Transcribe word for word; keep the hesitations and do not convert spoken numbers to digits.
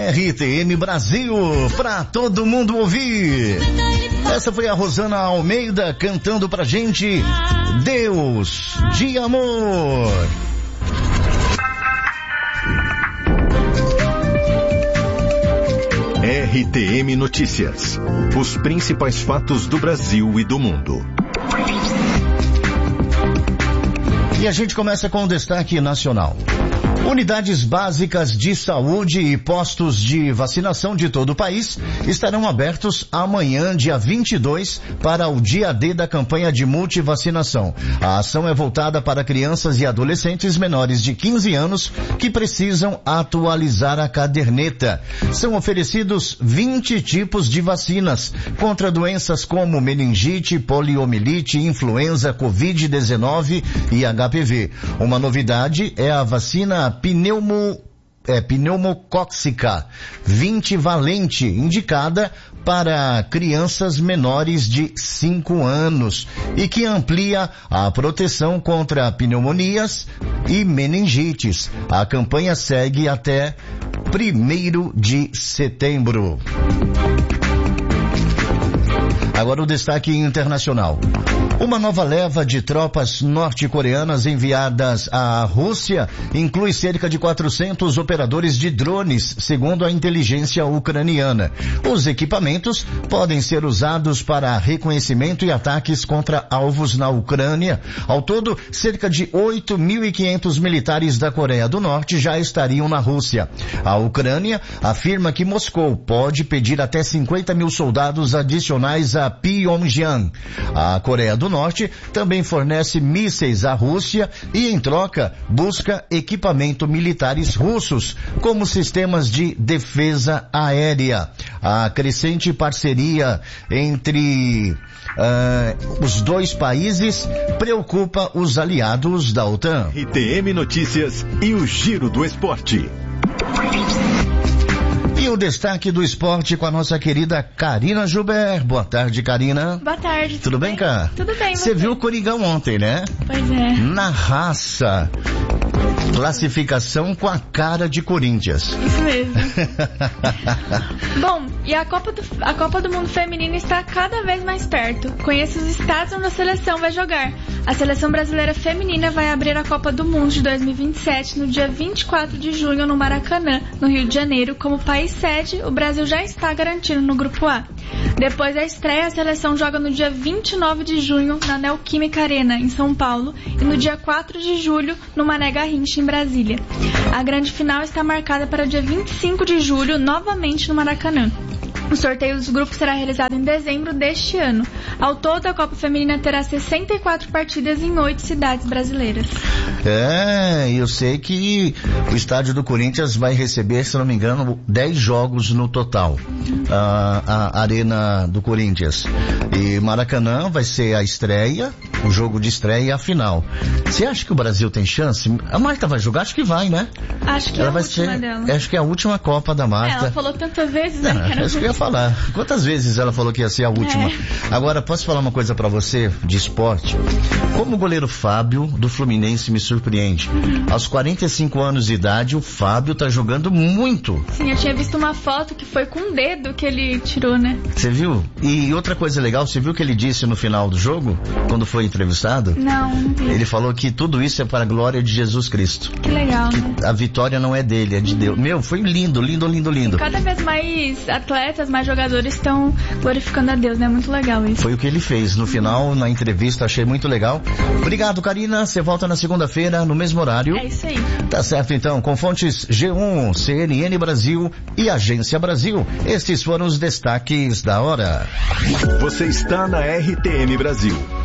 R T M Brasil, pra todo mundo ouvir. Essa foi a Rosana Almeida cantando pra gente Deus de Amor. R T M Notícias. Os principais fatos do Brasil e do mundo. E a gente começa com o destaque nacional. Unidades básicas de saúde e postos de vacinação de todo o país estarão abertos amanhã, dia vinte e dois, para o dia D da campanha de multivacinação. A ação é voltada para crianças e adolescentes menores de quinze anos que precisam atualizar a caderneta. São oferecidos vinte tipos de vacinas contra doenças como meningite, poliomielite, influenza, covid dezenove e H P V. Uma novidade é a vacina pneumo, é, pneumocóxica vinte valente, indicada para crianças menores de cinco anos e que amplia a proteção contra pneumonias e meningites. A campanha segue até primeiro de setembro. Agora o destaque internacional. Uma nova leva de tropas norte-coreanas enviadas à Rússia inclui cerca de quatrocentos operadores de drones, segundo a inteligência ucraniana. Os equipamentos podem ser usados para reconhecimento e ataques contra alvos na Ucrânia. Ao todo, cerca de oito mil e quinhentos militares da Coreia do Norte já estariam na Rússia. A Ucrânia afirma que Moscou pode pedir até cinquenta mil soldados adicionais a Pyongyang. A Coreia do Norte também fornece mísseis à Rússia e, em troca, busca equipamento militares russos, como sistemas de defesa aérea. A crescente parceria entre uh, os dois países preocupa os aliados da OTAN. R T M Notícias e o Giro do Esporte. E o destaque do esporte com a nossa querida Karina Gilbert. Boa tarde, Karina. Boa tarde. Tudo, tudo bem, cara? Tudo bem. Você viu o Coringão ontem, né? Pois é. Na raça. Classificação com a cara de Corinthians. Isso mesmo. Bom, e a Copa, do, a Copa do Mundo Feminino está cada vez mais perto. Conheça os estados onde a seleção vai jogar. A seleção brasileira feminina vai abrir a Copa do Mundo de dois mil e vinte e sete no dia vinte e quatro de junho no Maracanã, no Rio de Janeiro. Como país sede, o Brasil já está garantido no Grupo A. Depois da estreia, a seleção joga no dia vinte e nove de junho na Neoquímica Arena, em São Paulo, e no dia quatro de julho no Mané Garrincha, em Brasília. A grande final está marcada para o dia vinte e cinco de julho, novamente no Maracanã. O sorteio dos grupos será realizado em dezembro deste ano. Ao todo, a Copa Feminina terá sessenta e quatro partidas em oito cidades brasileiras. É, eu sei que o estádio do Corinthians vai receber, se não me engano, dez jogos no total. Uhum. A, a Arena do Corinthians. E Maracanã vai ser a estreia, o jogo de estreia e a final. Você acha que o Brasil tem chance? A Marta vai jogar? Acho que vai, né? Acho que ela é a vai última ser, dela. Acho que é a última Copa da Marta. É, ela falou tantas vezes, né? Não, que era acho que eu ia falar. Quantas vezes ela falou que ia ser a última? É. Agora, posso falar uma coisa pra você de esporte? Como o goleiro Fábio do Fluminense me surpreende. Uhum. Aos quarenta e cinco anos de idade, o Fábio tá jogando muito. Sim, eu tinha visto uma foto que foi com o dedo que ele tirou, né? Você viu? E outra coisa legal, você viu o que ele disse no final do jogo? Quando foi entrevistado? Não, não vi. Ele falou que tudo isso é para a glória de Jesus Cristo. Que legal, né? A vitória não é dele, é de Deus. Meu, foi lindo, lindo, lindo, lindo. Cada vez mais atletas, mais jogadores estão glorificando a Deus, né? Muito legal isso. Foi o que ele fez no final, na entrevista, achei muito legal. Obrigado, Karina. Você volta na segunda-feira, no mesmo horário. É isso aí. Tá certo, então. Com fontes G um, C N N Brasil e Agência Brasil. Estes foram os destaques da hora. Você está na R T M Brasil.